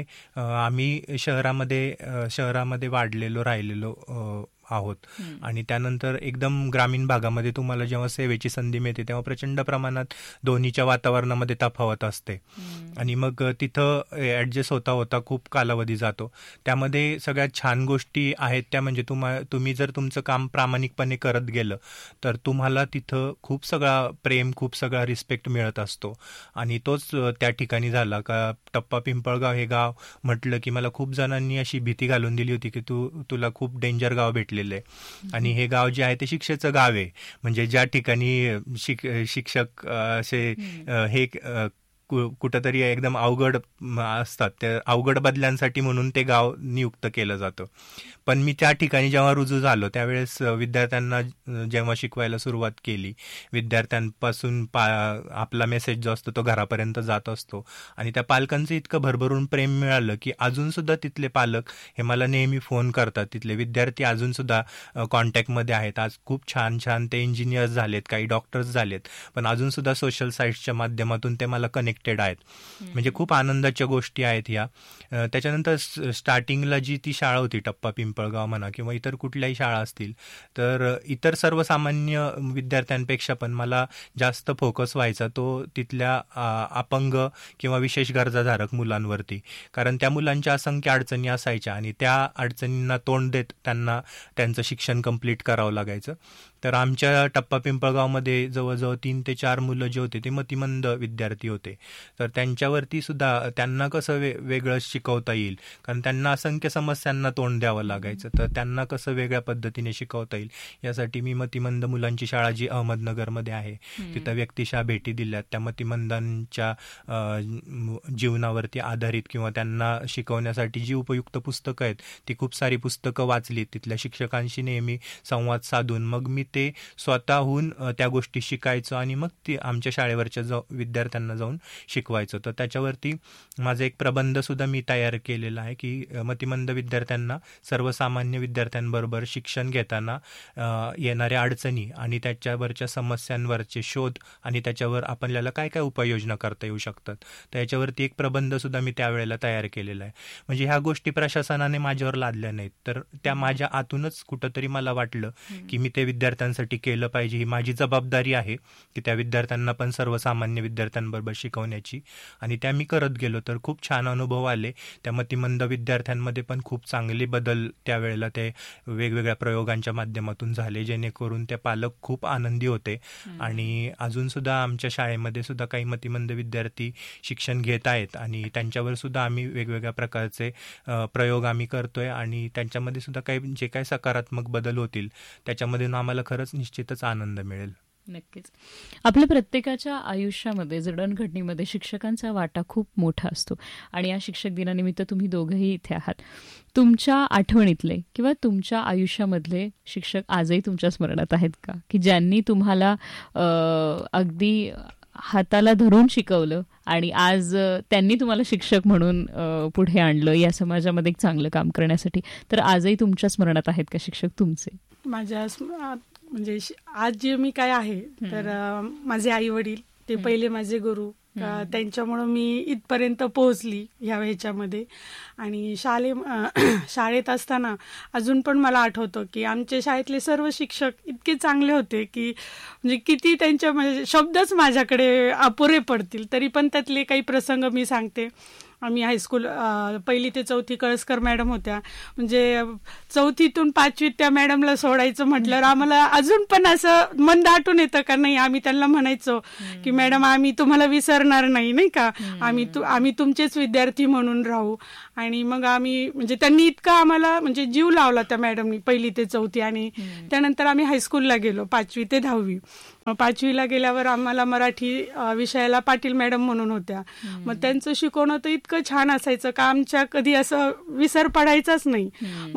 आम्ही शहरामध्ये शहरामध्ये वाढलेलो राहिलेलो आहोत, आणि त्यानंतर एकदम ग्रामीण भागामध्ये तुम्हाला जेव्हा सेवेची संधी मिळते तेव्हा प्रचंड प्रमाणात दोन्हीच्या वातावरणामध्ये तफावत असते, आणि मग तिथं ऍडजस्ट होता होता खूप कालावधी जातो. त्यामध्ये सगळ्यात छान गोष्टी आहेत त्या म्हणजे तुम्हा तुम्ही जर तुमचं काम प्रामाणिकपणे करत गेलं तर तुम्हाला तिथं खूप सगळा प्रेम, खूप सगळा रिस्पेक्ट मिळत असतो. आणि तोच त्या ठिकाणी झाला का टप्पा पिंपळगाव हे गाव म्हटलं की मला खूप जणांनी अशी भीती घालून दिली होती की तू तुला खूप डेंजर गाव भेटले. आणि हे गाव जे आहे ते शिक्षेचं गाव आहे, म्हणजे ज्या ठिकाणी शिक शिक्षक असे हे कुठंतरी एकदम अवघड असतात, त्या अवघड बदल्यांसाठी म्हणून ते गाव नियुक्त केलं जातं. पण मी त्या ठिकाणी जेव्हा रुजू झालो त्यावेळेस विद्यार्थ्यांना जेव्हा शिकवायला सुरुवात केली, विद्यार्थ्यांपासून पा आपला मेसेज जो असतो तो घरापर्यंत जात असतो, आणि त्या पालकांचं इतकं भरभरून प्रेम मिळालं की अजून सुद्धा तिथले पालक हे मला नेहमी फोन करतात. तिथले विद्यार्थी अजून सुद्धा कॉन्टॅक्टमध्ये आहेत. आज खूप छान छान ते इंजिनियर्स झालेत, काही डॉक्टर्स झालेत, पण अजून सुद्धा सोशल साईट्सच्या माध्यमातून ते मला कनेक्टेड आहेत. म्हणजे खूप आनंदाच्या गोष्टी आहेत ह्या. त्याच्यानंतर स्टार्टिंगला जी ती शाळा होती टप्पा पिंपळगाव म्हणा किंवा इतर कुठल्याही शाळा असतील, तर इतर सर्वसामान्य विद्यार्थ्यांपेक्षा पण मला जास्त फोकस व्हायचा तो तिथल्या अपंग किंवा विशेष गरजाधारक मुलांवरती, कारण त्या मुलांच्या असंख्य अडचणी असायच्या आणि त्या अडचणींना तोंड देत त्यांना त्यांचं शिक्षण कंप्लीट करावं लागायचं. तर आमच्या टप्पा पिंपळगावमध्ये जवळजवळ तीन ते चार मुलं जे होते ते मतिमंद विद्यार्थी होते. तर त्यांच्यावरती सुद्धा त्यांना कसं वे वेगळं शिकवता येईल, कारण त्यांना असंख्य समस्यांना तोंड द्यावं लागायचं, तर त्यांना कसं वेगळ्या पद्धतीने शिकवता येईल यासाठी मी मतिमंद मुलांची शाळा जी अहमदनगरमध्ये आहे तिथं व्यक्तिशः भेटी दिल्यात. त्या मतिमंदांच्या जीवनावरती आधारित किंवा त्यांना शिकवण्यासाठी जी उपयुक्त पुस्तकं आहेत ती खूप सारी पुस्तकं वाचली. तिथल्या शिक्षकांशी नेहमी संवाद साधून मग मी ते स्वतःहून त्या गोष्टी शिकायचं आणि मग ती आमच्या शाळेवरच्या जाऊ विद्यार्थ्यांना जाऊन शिकवायचं. तर त्याच्यावरती माझा एक प्रबंध सुद्धा मी तयार केलेला आहे की मतिमंद विद्यार्थ्यांना सर्वसामान्य विद्यार्थ्यांबरोबर शिक्षण घेताना येणाऱ्या अडचणी आणि त्याच्यावरच्या समस्यांवरचे शोध आणि त्याच्यावर आपल्याला काय काय उपाययोजना करता येऊ शकतात, तर याच्यावरती एक प्रबंध सुद्धा मी त्यावेळेला तयार केलेला आहे. म्हणजे ह्या गोष्टी प्रशासनाने माझ्यावर लादल्या नाहीत, तर त्या माझ्या आतूनच कुठंतरी मला वाटलं की मी ते विद्यार्थ्यांसाठी केलं पाहिजे. ही माझी जबाबदारी आहे की त्या विद्यार्थ्यांना पण सर्वसामान्य विद्यार्थ्यांबरोबर शिकवण्याची, आणि त्या मी करत गेलो. तर खूप छान अनुभव आले. त्या मतिमंद विद्यार्थ्यांमध्ये पण खूप चांगले बदल त्यावेळेला ते वेगवेगळ्या प्रयोगांच्या माध्यमातून झाले, जेणेकरून ते पालक खूप आनंदी होते. आणि अजून सुद्धा आमच्या शाळेमध्ये सुद्धा काही मतिमंद विद्यार्थी शिक्षण घेत आहेत आणि त्यांच्यावर सुद्धा आम्ही वेगवेगळ्या प्रकारचे प्रयोग आम्ही करतोय, आणि त्यांच्यामध्ये सुद्धा काही जे काही सकारात्मक बदल होतील त्याच्यामध्ये आम्हाला खरंच निश्चितच आनंद मिळेल. नक्कीच. आपल्या प्रत्येकाच्या आयुष्यामध्ये जडणघडणीमध्ये शिक्षकांचा वाटा खूप मोठा असतो, आणि या शिक्षक दिनानिमित्त तुम्ही दोघंही इथे आहात. तुमच्या आठवणीतले किंवा तुमच्या आयुष्यामधले शिक्षक आजही तुमच्या स्मरणात आहेत का, की ज्यांनी तुम्हाला अगदी हाताला धरून शिकवलं आणि आज त्यांनी तुम्हाला शिक्षक म्हणून पुढे आणलं या समाजामध्ये एक चांगलं काम करण्यासाठी, तर आजही तुमच्या स्मरणात आहेत का शिक्षक तुमचे? माझ्या म्हणजे आज जे मी काय आहे तर माझे आई वडील ते पहिले माझे गुरु, त्यांच्यामुळं मी इथपर्यंत पोहोचली ह्या ह्याच्यामध्ये. आणि शाळे शाळेत असताना अजून पण मला आठवतं की आमच्या शाळेतले सर्व शिक्षक इतके चांगले होते की म्हणजे किती त्यांच्या म्हणजे शब्दच माझ्याकडे अपुरे पडतील तरी पण त्यातले काही प्रसंग मी सांगते. आम्ही हायस्कूल पहिली ते चौथी कळसकर मॅडम होत्या. म्हणजे चौथीतून पाचवीत त्या मॅडमला सोडायचं म्हटलं आम्हाला अजून पण असं मन दाटून येतं का नाही. आम्ही त्यांना म्हणायचो की मॅडम आम्ही तुम्हाला विसरणार नाही, नाही का, आम्ही तू आम्ही तुमचेच विद्यार्थी म्हणून राहू. आणि मग आम्ही म्हणजे त्यांनी इतका आम्हाला म्हणजे जीव लावला त्या मॅडमनी पहिली ते चौथी. आणि त्यानंतर आम्ही हायस्कूलला गेलो पाचवी ते दहावी. पाचवीला गेल्यावर आम्हाला मराठी विषयाला पाटील मॅडम म्हणून होत्या. मग त्यांचं शिकवणं तर इतकं छान असायचं का आमच्या कधी असं विसर पडायचाच नाही.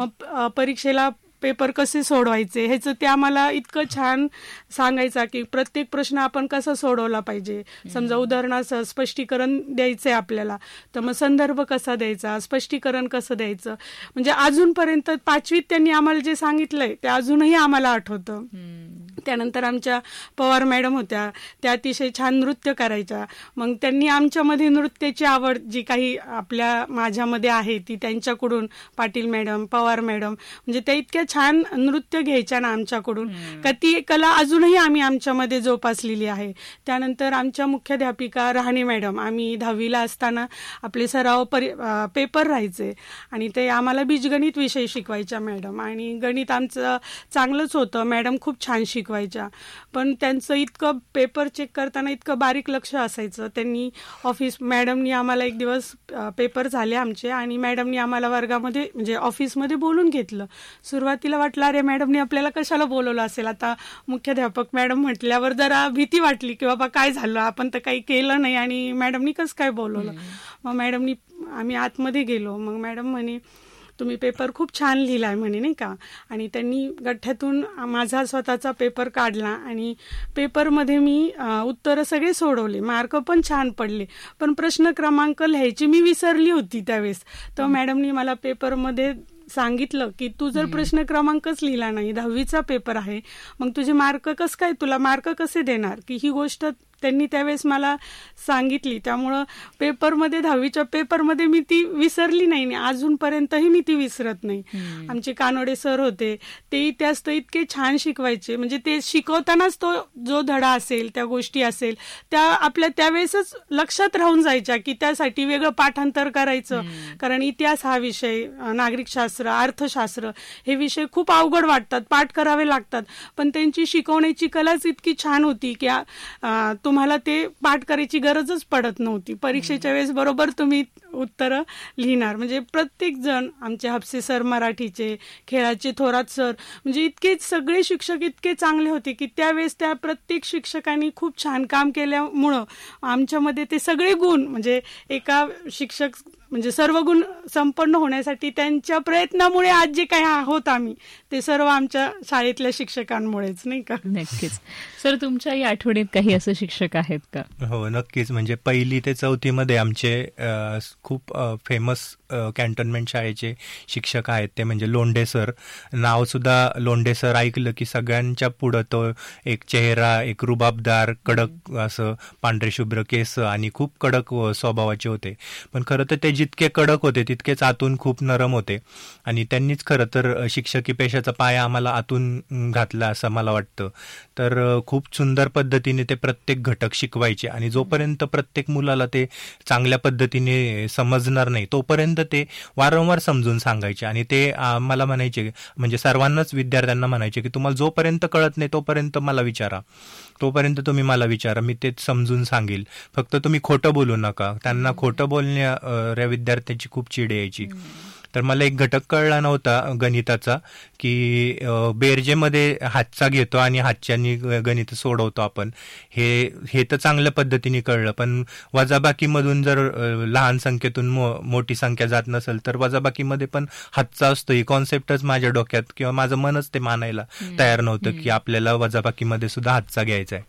मग परीक्षेला पेपर कसे सोडवायचे ह्याचं ते आम्हाला इतकं छान सांगायचा की प्रत्येक प्रश्न आपण कसा सोडवला पाहिजे. समजा उदाहरणासह स्पष्टीकरण द्यायचंय आपल्याला तर मग संदर्भ कसा द्यायचा, स्पष्टीकरण कसं द्यायचं. म्हणजे अजूनपर्यंत पाचवीत त्यांनी आम्हाला जे सांगितलंय ते अजूनही आम्हाला आठवतं. त्यानंतर आमच्या पवार मॅडम होत्या, त्या अतिशय छान नृत्य करायच्या. मग त्यांनी आमच्यामध्ये नृत्याची आवड जी काही आपल्या माझ्यामध्ये आहे ती त्यांच्याकडून पाटील मॅडम, पवार मॅडम म्हणजे त्या इतक्या छान नृत्य घ्यायच्या ना आमच्याकडून का ती कला अजूनही आम्ही आमच्यामध्ये जोपासलेली आहे. त्यानंतर आमच्या मुख्याध्यापिका राहणे मॅडम, आम्ही दहावीला असताना आपले सराव परि पेपर राहायचे आणि ते आम्हाला बीजगणित विषय शिकवायच्या मॅडम. आणि गणित आमचं चांगलंच होतं, मॅडम खूप छान शिकवायच्या. पण त्यांचं इतकं पेपर चेक करताना इतकं बारीक लक्ष असायचं. त्यांनी ऑफिस मॅडमनी आम्हाला एक दिवस पेपर झाले आमचे आणि मॅडमनी आम्हाला वर्गामध्ये म्हणजे ऑफिसमध्ये बोलून घेतलं. सुरुवातीला वाटलं अरे मॅडमनी आपल्याला कशाला बोलवलं असेल, आता मुख्याध्यापक मॅडम म्हटल्यावर जरा भीती वाटली की बाबा काय झालं, आपण तर काही केलं नाही आणि मॅडमनी कसं काय बोलवलं. मग मॅडमनी आम्ही आतमध्ये गेलो. मग मॅडम म्हणे तुम्ही पेपर खूप छान लिहिलाय म्हणे, नाही का. आणि त्यांनी गठ्ठ्यातून माझा स्वतःचा पेपर काढला आणि पेपरमध्ये मी उत्तरं सगळे सोडवले, मार्क पण छान पडले. पण प्रश्न क्रमांक लिहायची मी विसरली होती त्यावेळेस. तर मॅडमनी मला पेपरमध्ये सांगितलं की तू जर प्रश्न क्रमांकच लिहिला नाही, दहावीचा पेपर आहे, मग तुझे मार्क कसं काय, तुला मार्क कसे देणार. की ही गोष्ट त्यांनी त्यावेळेस मला सांगितली. त्यामुळं पेपरमध्ये दहावीच्या पेपरमध्ये मी ती विसरली नाही, अजूनपर्यंतही मी ती विसरत नाही. आमचे कानोडे सर होते, ते त्याच तर इतके छान शिकवायचे. म्हणजे ते शिकवतानाच तो जो धडा असेल, त्या गोष्टी असेल, त्या आपल्या त्यावेळेसच लक्षात राहून जायच्या की त्यासाठी वेगळं पाठांतर करायचं. कारण इतिहास हा विषय, नागरिकशास्त्र, अर्थशास्त्र हे विषय खूप अवघड वाटतात, पाठ करावे लागतात. पण त्यांची शिकवण्याची कलाच इतकी छान होती की तुम्हाला ते पाठ करायची गरजच पडत नव्हती. परीक्षेच्या वेळेस बरोबर तुम्ही उत्तरं लिहिणार. म्हणजे प्रत्येक जण, आमचे हापसे सर मराठीचे, खेळाचे थोरात सर, म्हणजे इतके सगळे शिक्षक इतके चांगले होते की त्यावेळेस त्या प्रत्येक शिक्षकांनी खूप छान काम केल्यामुळं आमच्यामध्ये ते सगळे गुण म्हणजे एका शिक्षक म्हणजे सर्व गुण संपन्न होण्यासाठी त्यांच्या प्रयत्नामुळे आज जे काही आहोत आम्ही ते सर्व आमच्या शाळेतल्या शिक्षकांमुळेच, नाही का. नक्कीच. सर तुमच्याही आठवणीत काही असे शिक्षक आहेत का? हो नक्कीच. म्हणजे पहिली ते चौथीमध्ये आमचे खूप फेमस कॅन्टोन्मेंट शाळेचे शिक्षक आहेत ते म्हणजे लोंढे सर. नाव सुद्धा लोंढे सर ऐकलं की सगळ्यांच्या पुढं तो एक चेहरा, एक रुबाबदार, कडक असं पांढरे शुभ्र केस आणि खूप कडक स्वभावाचे होते. पण खरं तर ते जितके कडक होते तितकेच आतून खूप नरम होते आणि त्यांनीच खरं तर शिक्षकी पेशाचा पाया आम्हाला आतून घातला असं मला वाटतं. तर खूप सुंदर पद्धतीने ते प्रत्येक घटक शिकवायचे आणि जोपर्यंत प्रत्येक मुलाला ते चांगल्या पद्धतीने समजणार नाही तोपर्यंत ते वारंवार समजून सांगायचे. आणि ते मला म्हणायचे म्हणजे सर्वांनाच विद्यार्थ्यांना म्हणायचे की तुम्हाला जोपर्यंत कळत नाही तोपर्यंत मला विचारा, तोपर्यंत तुम्ही मला विचारा, मी ते समजून सांगेल, फक्त तुम्ही खोटं बोलू नका. त्यांना खोटं बोलणाऱ्या विद्यार्थ्यांची खूप चिड यायची. तर मला एक घटक कळला नव्हता गणिताचा की बेरजेमध्ये हातचा घेतो आणि हातच्यानी गणित सोडवतो आपण, हे हे तर चांगल्या पद्धतीने कळलं. पण वजाबाकीमधून जर लहान संख्येतून मो, मोठी संख्या जात नसेल तर वजाबाकीमध्ये पण हातचा असतो, ही कॉन्सेप्टच माझ्या डोक्यात किंवा माझं मनच ते मानायला तयार नव्हतं की आपल्याला वजाबाकीमध्ये सुद्धा हातचा घ्यायचा आहे.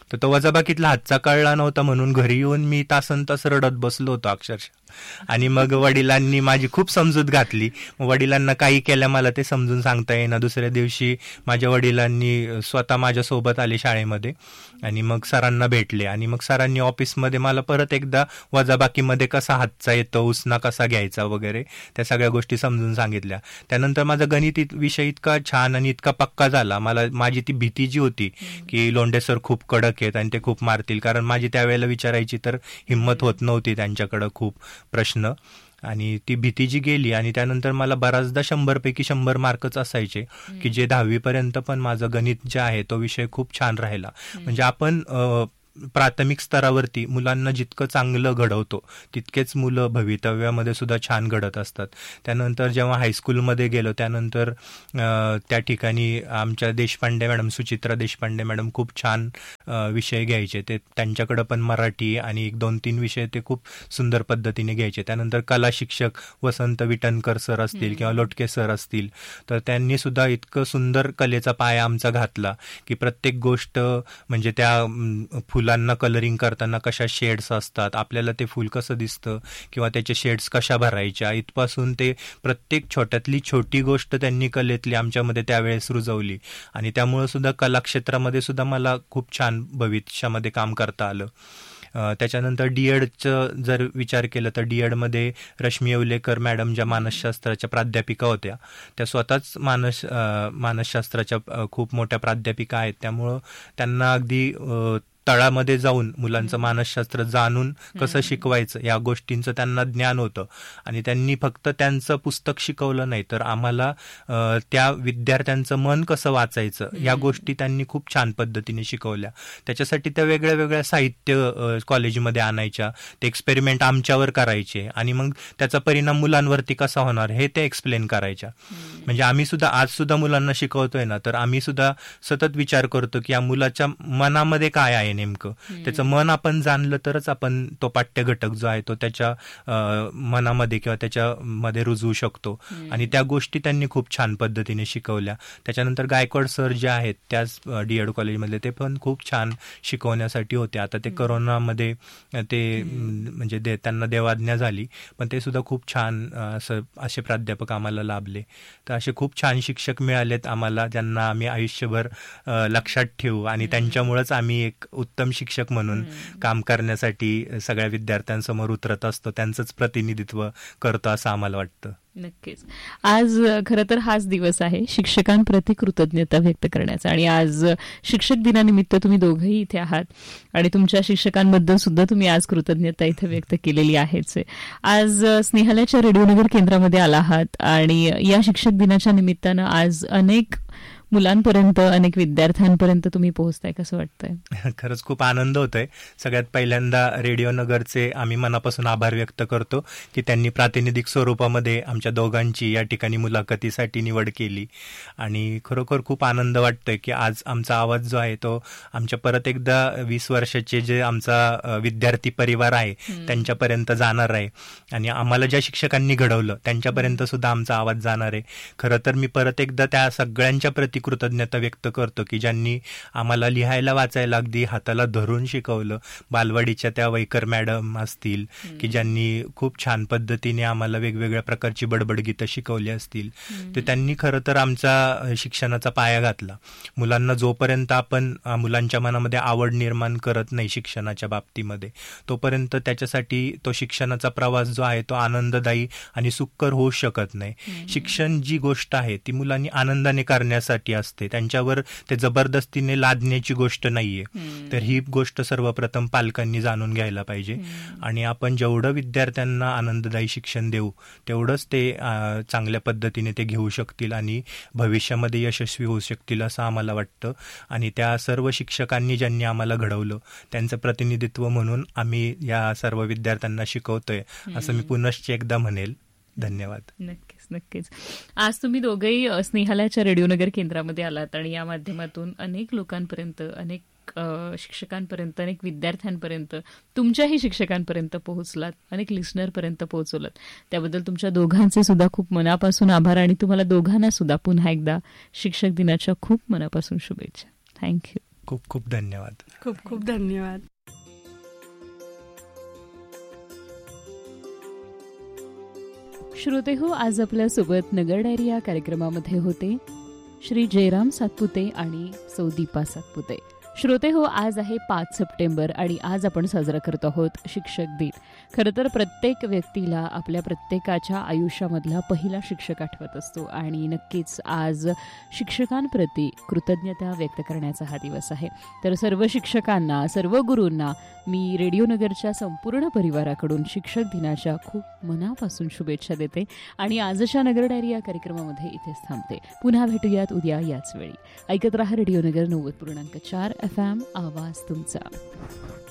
तर तो वजाबाकीतला हातचा कळला नव्हता म्हणून घरी येऊन मी तासन तास रडत बसलो होतो अक्षरशः. आणि मग वडिलांनी माझी खूप समजूत घातली. वडिलांना काही केल्या मला ते समजून सांगता येईना. दुसऱ्या दिवशी माझ्या वडिलांनी स्वतः माझ्यासोबत आले शाळेमध्ये आणि मग सरांना भेटले आणि मग सरांनी ऑफिसमध्ये मला परत एकदा वजाबाकीमध्ये कसा हातचा येतो, उसना कसा घ्यायचा वगैरे त्या सगळ्या गोष्टी समजून सांगितल्या. त्यानंतर माझा गणित विषय इतका छान आणि इतका पक्का झाला. मला माझी ती भीती जी होती की लोंढे सर खूप कडक आहेत आणि ते खूप मारतील, कारण माझी त्यावेळेला विचारायची तर हिंमत होत नव्हती त्यांच्याकडं खूप प्रश्न, आणि ती भीती जी गेली. आणि त्यानंतर मला बराचदा शंभर पैकी शंभर मार्कच असायचे की जे दहावी पर्यंत पण माझं गणित जे आहे तो विषय खूप छान राहिला. म्हणजे आपण प्राथमिक स्तरावरती मुलांना जितकं चांगलं घडवतो तितकेच मुलं भवितव्यामध्ये सुद्धा छान घडत असतात. त्यानंतर जेव्हा हायस्कूलमध्ये गेलो त्यानंतर त्या ठिकाणी आमच्या देशपांडे मॅडम, सुचित्रा देशपांडे मॅडम खूप छान विषय घ्यायचे. ते त्यांच्याकडं पण मराठी आणि एक दोन तीन विषय ते खूप सुंदर पद्धतीने घ्यायचे. त्यानंतर कला शिक्षक वसंत विटणकर सर असतील किंवा लोटके सर असतील, तर त्यांनी सुद्धा इतकं सुंदर कलेचा पाया आमचा घातला की प्रत्येक गोष्ट म्हणजे त्या फुल फुलांना कलरिंग करताना कशा शेड्स असतात, आपल्याला ते फुल कसं दिसतं किंवा त्याचे शेड्स कशा भरायच्या, इथपासून ते प्रत्येक छोट्यातली छोटी गोष्ट त्यांनी कलेतली आमच्यामध्ये त्यावेळेस रुजवली. आणि त्यामुळे सुद्धा कलाक्षेत्रामध्ये सुद्धा मला खूप छान भविष्यामध्ये काम करता आलं. त्याच्यानंतर डीएडचं जर विचार केला तर डीएडमध्ये रश्मी येवलेकर मॅडम ज्या मानसशास्त्राच्या प्राध्यापिका होत्या त्या स्वतःच मानस मानसशास्त्राच्या खूप मोठ्या प्राध्यापिका आहेत. त्यामुळं त्यांना अगदी तळामध्ये जाऊन मुलांचं मानसशास्त्र जाणून कसं शिकवायचं या गोष्टींचं त्यांना ज्ञान होतं. आणि त्यांनी फक्त त्यांचं पुस्तक शिकवलं नाही तर आम्हाला त्या विद्यार्थ्यांचं मन कसं वाचायचं या गोष्टी त्यांनी खूप छान पद्धतीने शिकवल्या. त्याच्यासाठी त्या वेगळ्या वेगळ्या साहित्य कॉलेजमध्ये आणायच्या, ते एक्सपेरिमेंट आमच्यावर करायचे आणि मग त्याचा परिणाम मुलांवरती कसा होणार हे ते एक्सप्लेन करायच्या. म्हणजे आम्ही सुद्धा आज सुद्धा मुलांना शिकवतोय ना, तर आम्ही सुद्धा सतत विचार करतो की या मुलाच्या मनामध्ये काय आहे नेमकं. त्याचं मन आपण जाणलं तरच आपण तो पाठ्य घटक जो आहे तो त्याच्या मनामध्ये किंवा त्याच्यामध्ये रुजवू शकतो. आणि त्या गोष्टी त्यांनी खूप छान पद्धतीने शिकवल्या. त्याच्यानंतर गायकवाड सर जे आहेत त्याच डीएड कॉलेजमधले ते पण खूप छान शिकवण्यासाठी होते. आता ते करोनामध्ये ते म्हणजे दे त्यांना देवाज्ञा झाली, पण ते सुद्धा खूप छान असं असे प्राध्यापक आम्हाला लाभले. तर असे खूप छान शिक्षक मिळालेत आम्हाला ज्यांना आम्ही आयुष्यभर लक्षात ठेवू आणि त्यांच्यामुळेच आम्ही एक उत्तम शिक्षक म्हणून काम करण्यासाठी सगळ्या विद्यार्थ्यांसमोर उतरत असतो, त्यांचंच प्रतिनिधित्व करतो असं आम्हाला वाटतं. नक्कीच. आज खरं तर हाच दिवस आहे शिक्षकांप्रती कृतज्ञता व्यक्त करण्याचा, आणि आज शिक्षक दिनानिमित्त तुम्ही दोघंही इथे आहात आणि तुमच्या शिक्षकांबद्दल सुद्धा तुम्ही आज कृतज्ञता इथे व्यक्त केलेली आहेच. आज स्नेहालयाच्या रेडिओनगर केंद्रामध्ये आला आहात आणि या शिक्षक दिनाच्या निमित्तानं आज अनेक मुलांपर्यंत, अनेक विद्यार्थ्यांपर्यंत तुम्ही पोहोचताय, कसं वाटतंय? खरंच खूप आनंद होतोय. सगळ्यात पहिल्यांदा रेडिओ नगरचे आम्ही मनापासून आभार व्यक्त करतो की त्यांनी प्रातिनिधिक स्वरूपामध्ये आमच्या दोघांची या ठिकाणी मुलाखतीसाठी निवड केली. आणि खरोखर खूप आनंद वाटतोय की आज आमचा आवाज जो आहे तो आमच्या परत एकदा वीस वर्षाचे जे आमचा विद्यार्थी परिवार आहे त्यांच्यापर्यंत जाणार आहे आणि आम्हाला ज्या शिक्षकांनी घडवलं त्यांच्यापर्यंत सुद्धा आमचा आवाज जाणार आहे. खरं तर मी परत एकदा त्या सगळ्यांच्या प्रति कृतज्ञता व्यक्त करतो की ज्यांनी आम्हाला लिहायला वाचायला अगदी हाताला धरून शिकवलं. बालवाडीच्या त्या वैकर मॅडम असतील की ज्यांनी खूप छान पद्धतीने आम्हाला वेगवेगळ्या प्रकारची बडबड गीतं शिकवली असतील, तर त्यांनी खरं तर आमचा शिक्षणाचा पाया घातला. मुलांना जोपर्यंत आपण मुलांच्या मनामध्ये आवड निर्माण करत नाही शिक्षणाच्या बाबतीमध्ये, तोपर्यंत त्याच्यासाठी तो शिक्षणाचा प्रवास जो आहे तो आनंददायी आणि सुखकर होऊ शकत नाही. शिक्षण जी गोष्ट आहे ती मुलांनी आनंदाने करण्यासाठी असते, त्यांच्यावर ते जबरदस्तीने लादण्याची गोष्ट नाहीये. तर ही गोष्ट सर्वप्रथम पालकांनी जाणून घ्यायला पाहिजे. आणि आपण जेवढं विद्यार्थ्यांना आनंददायी शिक्षण देऊ तेवढंच ते चांगल्या पद्धतीने ते घेऊ शकतील आणि भविष्यामध्ये यशस्वी होऊ शकतील असं आम्हाला वाटतं. आणि त्या सर्व शिक्षकांनी ज्यांनी आम्हाला घडवलं त्यांचं प्रतिनिधित्व म्हणून आम्ही या सर्व विद्यार्थ्यांना शिकवतोय असं मी पुनश्च एकदा म्हणेल. धन्यवाद. नक्कीच नक्कीच. आज तुम्ही दोघेही स्नेहालयाच्या रेडिओनगर केंद्रामध्ये आलात आणि या माध्यमातून अनेक लोकांपर्यंत, अनेक शिक्षकांपर्यंत, अनेक विद्यार्थ्यांपर्यंत, तुमच्याही शिक्षकांपर्यंत पोहोचलात, अनेक लिस्नरपर्यंत पोहोचवलात. त्याबद्दल तुमच्या दोघांचे सुद्धा खूप मनापासून आभार आणि तुम्हाला दोघांना सुद्धा पुन्हा एकदा शिक्षक दिनाच्या खूप मनापासून शुभेच्छा. थँक्यू. खूप खूप धन्यवाद. खूप खूप धन्यवाद. श्रोतेहो, आज आपल्यासोबत नगर डायरी या कार्यक्रमामध्ये होते श्री जयराम सातपुते आणि सौ दीपा सातपुते. श्रोते हो, आज आहे पाच सप्टेंबर आणि आज आपण साजरा करत आहोत शिक्षक दिन. खरं तर प्रत्येक व्यक्तीला आपल्या प्रत्येकाच्या आयुष्यामधला पहिला शिक्षक आठवत असतो आणि नक्कीच आज शिक्षकांप्रती कृतज्ञता व्यक्त करण्याचा हा दिवस आहे. तर सर्व शिक्षकांना, सर्व गुरूंना मी रेडिओ नगरच्या संपूर्ण परिवाराकडून शिक्षक दिनाच्या खूप मनापासून शुभेच्छा देते आणि आजच्या नगर डायरी या कार्यक्रमामध्ये इथेच थांबते. पुन्हा भेटूयात उद्या याच वेळी. ऐकत रहा रेडिओ नगर नव्वद पूर्णांक चार एफ एम, आवाज तुमचा.